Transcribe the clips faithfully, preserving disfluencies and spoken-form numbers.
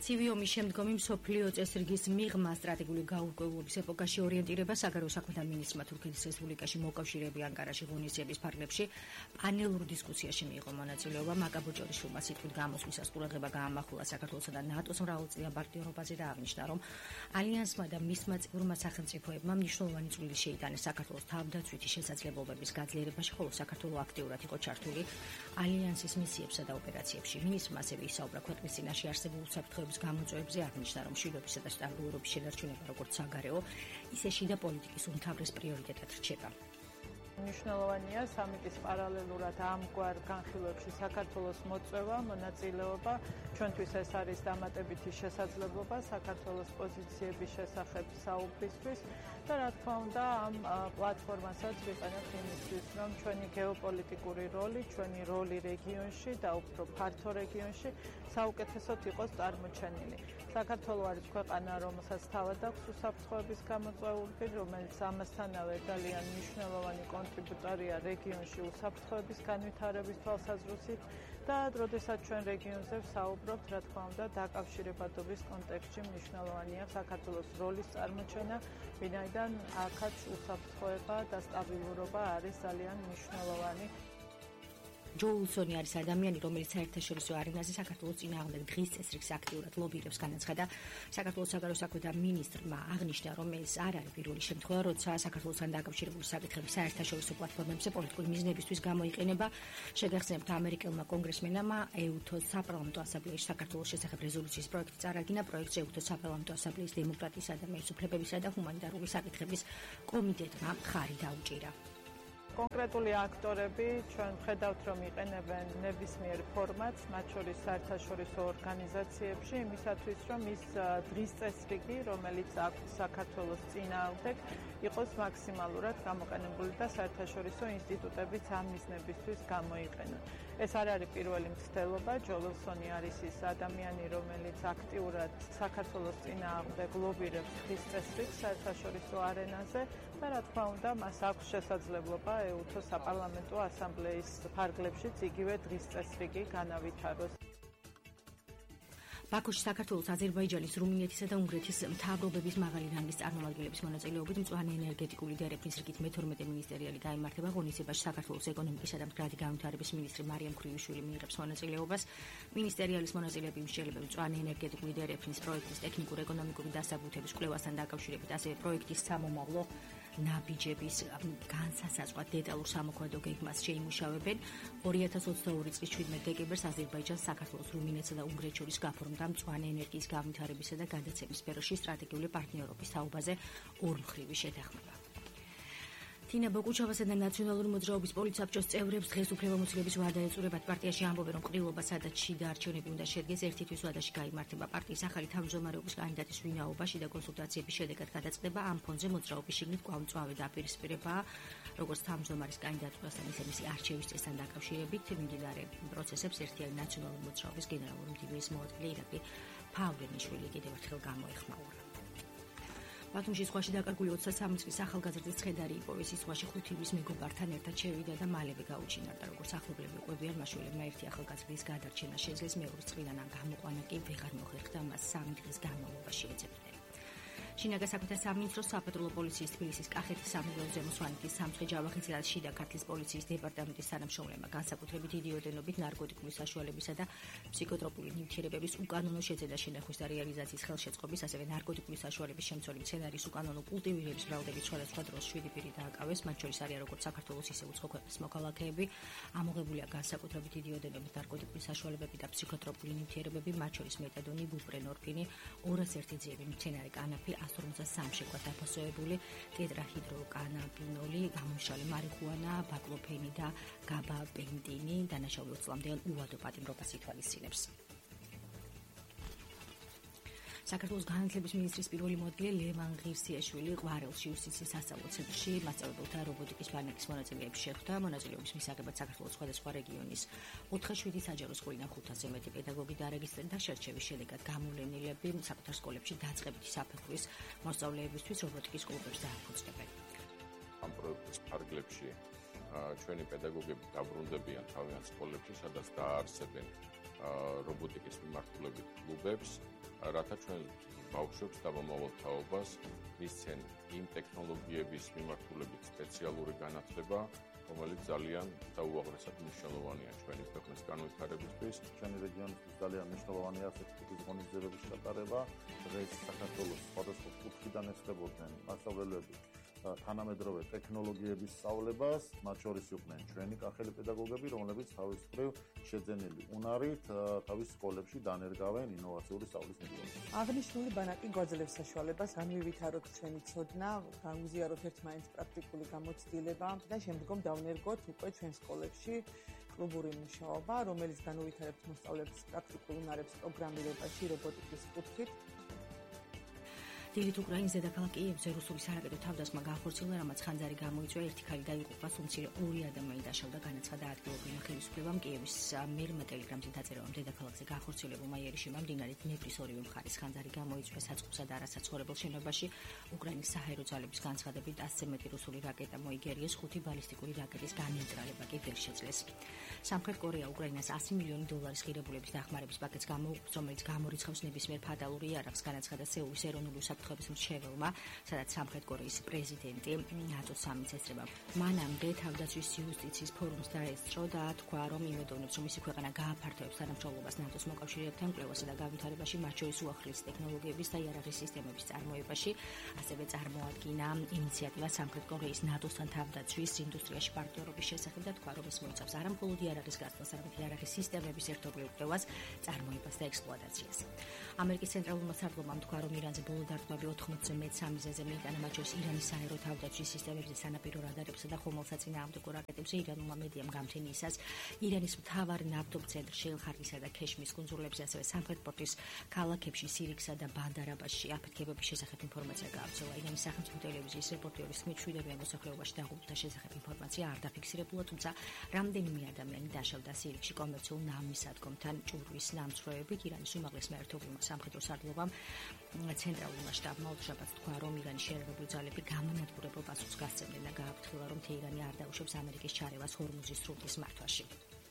ცივი ომის შემდგომი მსოფლიო წესრიგის მიღმა სტრატეგიული გაურკვევლობის ეპოქაში ორიენტირება საგარეო საქმეთა მინისტრმა თურქეთის რესპუბლიკაში მოკავშირეები ანკარაში ღონისძიების ფარგლებში პანელურ დისკუსიაში მიიღო მონაწილეობა. მაკაბოჭორიშვილმა სიტყვით გამოსვლისას ყურადღება გაამახვილა საქართველოსა და ნატოს მრავალწლიან პარტნიორობაზე და აღნიშნა, რომ ალიანსმა და მისმა წევრმა სახელმწიფოებმა მნიშვნელოვანი წვლილი შეიტანეს საქართველოს თავდაცვითი შესაძლებლობების გაძლიერებაში, ხოლო საქართველო აქტიურად იყო ჩართული ალიანსის მისიებსა და ოპერაციებში. მინისტრმა ასევე ისაუბრა ქვეყნის წინაშე არსებულ საფრთხეების გამოწვევებზე, აღნიშნა, რომ მშვიდობისა და სტაბილურობის შენარჩუნება როგორც საგარეო, ისე შიდა პოლიტიკის უმთავრეს პრიორიტეტად რჩება. მნიშვნელოვანია სამიტის პარალელურად ამგვარ განხილვებში საქართველოს მოწვევა, მონაწილეობა. ჩვენთვის ეს არის დამატებითი შესაძლებლობა საქართველოს პოზიციების შესახებ საუბრისთვის და რა თქმა უნდა ამ პლატფორმასაც ვიყენებთ იმისთვის, რომ ჩვენი გეოპოლიტიკური როლი, ჩვენი როლი რეგიონში და უფრო ფართო რეგიონში საუკეთესოდ იყოს წარმოჩენილი. საქართველო არის ქვეყანა, რომელსაც თავად აქვს უსაფრთხოების გამოწვევები, რომელიც ამასთანავე ძალიან მნიშვნელოვანი კონტრიბუტორია რეგიონში უსაფრთხოების განვითარების თვალსაზრისით და როდესაც ჩვენ რეგიონზე ვსაუბრობთ, რა თქმა უნდა, დაკავშირებადობის კონტექსტში მნიშვნელოვანია საქართველოს როლის წარმოჩენა, ვინაიდან აქაც უსაფრთხოება და სტაბილურობა არის ძალიან მნიშვნელოვანი. ჯო უილსონი არის ადამიანი, რომელიც საერთაშორისო არენაზე საქართველოს წინააღმდეგ დღის წესრიგს აქტიურად ლობირებს, განაცხადა საქართველოს საგარეო საქმეთა მინისტრმა. აღნიშნა, რომ ეს არ არის პირველი შემთხვევა, როცა საქართველოსთან დაკავშირებული საკითხები საერთაშორისო პლატფორმებზე პოლიტიკური მიზნებისთვის გამოიყენება. შეგახსენებთ, ამერიკელმა კონგრესმენმა ეუთოს საპარლამენტო ასამბლეის საქართველოს შესახებ რეზოლუციის პროექტი წარადგინა. პროექტზე ეუთოს საპარლამენტო ასამბლეის დემოკრატიისა და ხელისუფლებებისა და ჰუმანიტარული საკითხების კომიტეტმა მხარი დაუჭირა. კონკრეტული აქტორები ჩვენ ვხედავთ, რომ იყენებენ ნებისმიერ ფორმატს, მათ შორის საერთაშორისო ორგანიზაციებში, იმისათვის, რომ ის დღის წესრიგი, რომელიც აქვს საქართველოს წინააღმდეგ, იყოს მაქსიმალურად გამოყენებული და საერთაშორისო ინსტიტუტებიც ამ მიზნებისთვის გამოიყენონ. ეს არ არის პირველი მცდელობა. ჯო უილსონი არის ის ადამიანი, რომელიც აქტიურად საქართველოს წინააღმდეგ ლობირებს დღის წესრიგს საერთაშორისო არენაზე და რა თქმა უნდა, მას აქვს შესაძლებლობა ეუთოს საპარლამენტო ასამბლეის ფარგლებშიც იგივე დღის წესრიგი განავითაროს. ბაქოში საქართველოს, აზერბაიჯანის, რუმინეთისა და უნგრეთის მთავრობების მაღალი რანგის წარმომადგენლების მონაწილეობით მწვანე ენერგეტიკული დერეფნის რიგით მეთორმეტე მინისტერიალი გაიმართება. ღონისძიებაში საქართველოს ეკონომიკისა და მდგრადი განვითარების მინისტრი მარიამ ქრივიშვილი მიიღებს მონაწილეობას. მინისტერიალის მონაწილეები მსჯელობენ მწვანე ენერგეტიკული დერეფნის პროექტის ტექნიკურ-ეკონომიკური დასაბუთების კვლევასთან დაკავშირებით, ასევე პროექტის სამომავლო ნაბიჯების განსასაზღვრად დეტალურ სამოქმედო გეგმას შეიმუშავებენ. ორი ათას ოცდაორი წლის შვიდმეტ დეკემბერს აზერბაიჯანს, საქართველოს, რუმინეთსა და უნგრეთს შორის გაფორმდა მწვანე ენერგიის განვითარებისა და გადაცემის სფეროში სტრატეგიული პარტნიორობის თაობაზე ორმხრივი შეთანხმება. თინა ბოკუჩოვასა და ნაციონალური მოძრაობის პოლიცსაბჭოს წევრებს დღეს უფლებამოსილების ვადა ეწურებათ. პარტიაში ამბობენ, რომ ყრილობა სადაც შიდა არჩევნები უნდა შედგეს, ერთი თვის ვადაში გაიმართება. პარტიის ახალი თავმჯდომარეობის კანდიდატის ვინაობა შიდა კონსულტაციების შედეგად გადაწყდება. ამ ფონზე მოძრაობის შიგნით კვლავ მწვავე დაპირისპირებაა, როგორც თავმჯდომარის კანდიდატურასთან, ისე მისი არჩევის წესთან დაკავშირებით. მიმდინარე პროცესებს ერთიანი ნაციონალური მოძრაობის გენერალური მდივნის მოადგილე ირაკლი ფავრენიშვილი კიდევ ერთხელ გამოეხმაურა. ბათუმში ზღვაში დაკარგული ოცდასამი წლის ახალგაზრდის ცხედარი იპოვეს. ის ზღვაში ხუთი თვის მეგობართან ერთად შევიდა და მალევე გაუჩინარდა. როგორც ახლობლები ყვებიან, მაშველებმა ერთი ახალგაზრდის გადარჩენა შეძლეს, მეორის წლიდან ან გამოყვანა კი ვეღარ მოხერხდა, მას სამი დღის განმავლობაში ეძებდნენ. შინაგან საქმეთა სამინისტროს საპატრულო პოლიციის თბილისის კახეთის სამეგრელო ზემო სვანეთის სამცხე ჯავახეთისა და შიდა ქართლის პოლიციის დეპარტამენტის თანამშრომლებმა განსაკუთრებით დიდი ოდენობით ნარკოტიკული საშუალებისა და ფსიქოტროპული ნივთიერებების უკანონო შეძენა შენახვის და რეალიზაციის ხელშეწყობის, ასევე ნარკოტიკული საშუალების შემცველი მცენარის უკანონო კულტივირების მრავლდებით სხვადასხვა დროს შვიდი პირი დააკავეს. მათ შორის არიან როგორც საქართველოს, ისე უცხო ქვეყნის მოქალაქეები. ამოღებულია განსაკუთრებით დიდი ოდენობით ნარკოტიკული საშუალებები და ფსიქოტროპული ნივთიერებები, მათ შორის მეტადონი, ბუპრენორფინი, ორას ერთი ძიები, მცენარე კანაფი, ას ორმოცდასამი შეკვეთ დაფასოებული, ტეტრაჰიდროკანაბინოლი, გამომშრალი მარიხუანა, ბაკლოფენი და გაბაპენტინი დანაშაული ოცი წლამდელ უადო პატიმრობას ითვალისწინებს. საქართველოს განათლების მინისტრის პირველი მოადგილე ლევან ღირსიაშვილი ყვარელში იუსტიციის სასწავლო ცენტრში მასწავლებელთა რობოტიკის ბანაკის მონაწილეებს შეხვდა. მონაწილეობის მისაღებად საქართველოს სხვადასხვა რეგიონის ოთხი საჯარო სკოლიდან ხუთასზე მეტი პედაგოგი დარეგისტრირდა. შერჩევის შედეგად გამოვლენილები საკუთარ სკოლებში დაწყებითი საფეხურის მოსწავლეებისთვის რობოტიკის კლუბებს დააფუძნებენ. ამ პროექტის ფარგლებში ჩვენი პედაგოგები დაბრუნდებიან თავიანთ სკოლებში, სადაც დაარსებენ რობოტიკის მიმართულებით კლუბებს. რათა ჩვენ ბავშვებს და მომავალ თაობას მისცენ იმ ტექნოლოგიების მიმართულებით სპეციალური განათლება, რომელიც ძალიან დაუაღრესად მნიშვნელოვანია ჩვენი ქვეყნის განვითარებისთვის. ჩვენი რეგიონისთვის ძალიან მნიშვნელოვანია ასეთი ტიპის ღონისძიებების ჩატარება. დღეს საქართველოს სხვადასხვა კუთხიდან ესწრებოდნენ მასწავლებლები თანამედროვე ტექნოლოგიების სწავლებას, მათ შორის იყვნენ ჩვენი კახელი პედაგოგები, რომლებიც თავის მხრივ შეძენილი უნარით თავის სკოლებში დანერგავენ ინოვაციური სწავლის მეთოდებს. აღნიშნული ბანაკი გვაძლევს საშუალებას განვივითაროთ ჩვენი ცოდნა, განვიზიაროთ ერთმანეთის პრაქტიკული გამოცდილება და შემდგომ დავნერგოთ უკვე ჩვენ სკოლებში კლუბური მუშაობა, რომელიც განუვითარებთ მოსწავლეებს პრაქტიკულ უნარებს პროგრამირებაში, რობოტიკის კუთხით. დილით უკრაინის დედაქალაქ კიევზე რუსული სარაკეტო თავდასხმა განხორციელა, რამაც ხანძარი გამოიწვია, ერთი ქალი დაიღუპა, უმცირე ორი ადამიანი დაშავდა, განაცხადა ადგილობრივმა ხელისუფლებამ. კიევის მერმა ტელეგრამზე დაწერა, რომ დედაქალაქზე განხორციელებულმა იერიშებმა მდინარე დნეპრის ორივე მხარეს ხანძარი გამოიწვია საწყობსა და არასაცხოვრებელ შენობაში. უკრაინის საჰაერო ძალების განცხადებით ასზე მეტი რუსული რაკეტა მოიგერიეს, ხუთი ბალისტიკური რაკეტის განნეიტრალება კი ვერ შეძლეს. სამხრეთ კორეა უკრაინას ასი მილიონი დოლარის ღირებულების დახმარების პაკეტს გამოუყურებს, რომელიც გამორიცხავს ნებისმიერ ფატალურ იარაღს, განაცხადა სეულის ეროვნული უსაფრთხოების მრჩეველმა, სადაც სამხრეთ კორეის პრეზიდენტი ნატოს სამის ესწრება. მანამდე თავდაცვის იუსტიციის ფორუმს დაესწრო და თქვა, რომ იმედოვნებს, რომ მისი ქვეყანა გააფართოებს თანამშრომლობას ნატოს მოკავშირეებთან კვლევასა და განვითარებაში, მათ შორის უახლოესი ტექნოლოგიების და იარაღის სისტემების წარმოებაში. ასევე წარმოადგინა ინიციატივა სამხრეთ კორეის ნატოსთან თავდაცვის ინდუსტრიაში პარტნიორობის შესახებ და თქვა, რომ ეს მოიცავს არა მხოლოდ იარაღის გასწავლას, არამედ იარაღის სისტემების ერთობლივ კვლევას, წარმოებას და ექსპლუატაციას. ამერიკის ცენტრალურმა სარდლობამ თქვა, რომ ირანზე ბოლო დარტყმები ოთხმოცზე მეტ სამიზეზე მიიტანა, მათ შორის ირანის საჰაერო თავდაცვის სისტემებზე, სანაპირო რადარებსა და ხომალდსაწინააღმდეგო რაკეტებზე. ირანულმა მედიამ გამთენიისას ირანის მთავარ ნავთობ ცენტრ შეილ-ხარისსა და ქეშმის კუნძულებზე, ასევე სამხრეთ პორტის ქალაქებში, სირიქსა და ბანდარაბაში აფეთქებების შესახებ ინფორმაცია გაავრცელა. ირანის სახელმწიფო ტელევიზიის რეპორტიორის თქმით, შვიდადიან მოსახლეობაში დაღუპულთა შესახებ ინფორმაცია არ დაფიქსირებულა, თუმცა რამდენიმე ადამიანი დაშავდა სირიქსში კომერციულ ნავმისადგომთან ჭურვის ნამცროებით. ირანის უმაღლესმა ერთობლივმა სამხედრო სარდლობამ ცენტრალურმა შტაბმა ოთხშაბათს თქვა, რომ ირანის შეერაღებული ძალები გამანადგურებელ პასუხს გასცემდნენ და გააფრთხილა, რომ თეირანი არ დაუშვებს ამერიკის ჩარევას ჰორმუზის სრუტის მართვაში.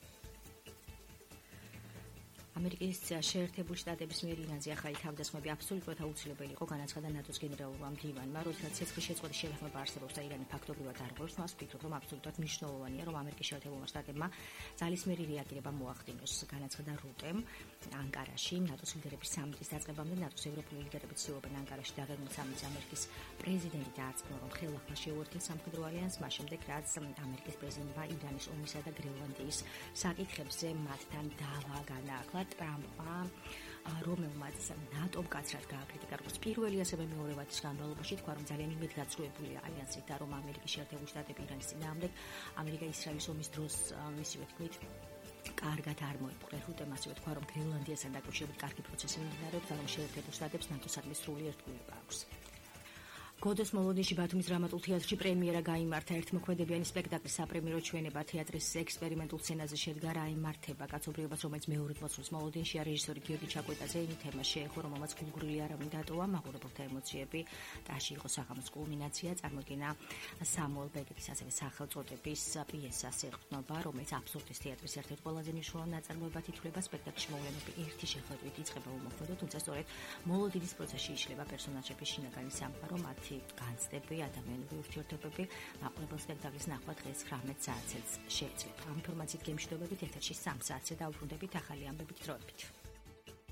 ამერიკის შეერთებული შტატების მიერ ირანზე ახალი თავდასხმები აბსოლუტურად აუცილებელი იყო, განაცხადა ნატოს გენერალურმა მდივანმა, როდესაც ცეცხლის შეწყვეტის შეთანხმება არსებობს და ირანი ფაქტობრივად არ ღვევს, მას ვფიქრობ, რომ აბსოლუტურად მნიშვნელოვანია, რომ ამერიკის შეერთებულმა შტატებმა ძალისმიერი რეაგირება მოახდინოს, განაცხადა რუტემ ანკარაში. ნატოს ლიდერების სამიტის დაწყებამდე ნატოს ევროპული ლიდერები ცდილობენ ანკარაში დაგეგმილ სამიტს ამერიკის პრეზიდენტი დაარწმუნა, რომ ხელახლა შეუერთდეს სამხედრო ალიანსს, მას შემდეგ, რაც ამერიკის პრეზიდენტმა ირანის ომისა და გრენლანდიის საკითხებზე მათთან დავა განაახლა. ტრამპმა, რომელმაც ნატომ კაცრად გააკრიტიკა როგორც პირველი, ასევე მეორე ვადის განმავლობაში, თქვა, რომ ძალიან იმედგაცრუებულია ალიანსით და რომ ამერიკის შეერთებული შტატები ირანის წინააღმდეგ ამერიკა-ისრაელის ომის დროს მისივე თქმით კარგად არ მოიპყრეს. რუტემ ასევე თქვა, რომ გრენლანდიასთან დაკავშირებით კარგი პროცესი მიმდინარეობს და რომ შეერთებულ შტატებს ნატოსადმი სრული ერთგულება აქვს. გოდოს მოლოდინში ბათუმის დრამატულ თეატრში პრემიერა გაიმართა. ერთმოქმედებიანი სპექტაკლი საპრემიერო ჩვენება თეატრის ექსპერიმენტულ სცენაზე შედგა რაიმართება კაცობრიობას, რომელიც მეორედ მოწვევს მოლოდინშია. რეჟისორი გიორგი ჩაკვეტაძე იმ თემას შეეხო, რომელმაც გულგრილი არავინ დატოვა, მაყურებელთა ემოციები ტაში იყო საღამოს კულმინაცია. წარმოდგენა სამუელ ბეკეტის ასევე სახელწოდების პიესას ეყრდნობა, რომელიც აბსურდის თეატრის ერთ-ერთ ყველაზე მნიშვნელოვან ნაწარმოებად ითვლება. სპექტაკლში მოვლენები ერთი შეხედვით იწყება უმოქმედო, თუმცა სწორედ მოლოდინის პროცესში იშლება პერსონაჟების შინაგანი სამყარო, მათი განცდები, ადამიანური ურთიერთობები. მაყურებელ სპექტაკლის ნახვა დღეს ცხრამეტ საათს შეეძლება. ამ ინფორმაციით გემშვიდობებით ეთერში სამ საათზე დავბრუნდებით ახალი ამბებით დროებით.